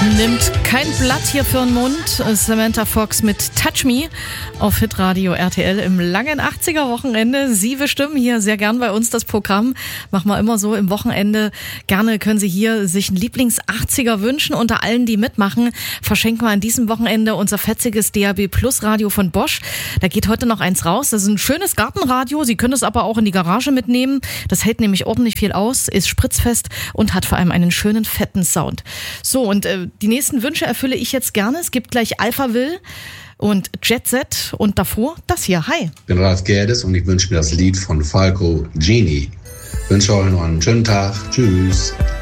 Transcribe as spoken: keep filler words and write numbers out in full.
Nimmt kein Blatt hier für den Mund. Samantha Fox mit Touch Me auf Hitradio R T L im langen achtziger-Wochenende. Sie bestimmen hier sehr gern bei uns das Programm. Machen wir immer so im Wochenende. Gerne können Sie hier sich einen Lieblings-achtziger wünschen. Unter allen, die mitmachen, verschenken wir an diesem Wochenende unser fetziges D A B Plus Radio von Bosch. Da geht heute noch eins raus. Das ist ein schönes Gartenradio. Sie können es aber auch in die Garage mitnehmen. Das hält nämlich ordentlich viel aus, ist spritzfest und hat vor allem einen schönen, fetten Sound. So, und äh, die nächsten Wünsche erfülle ich jetzt gerne. Es gibt gleich Alphaville und Jet Set und davor das hier. Hi. Ich bin Ralf Gerdes und ich wünsche mir das Lied von Falco, Genie. Ich wünsche euch noch einen schönen Tag. Tschüss.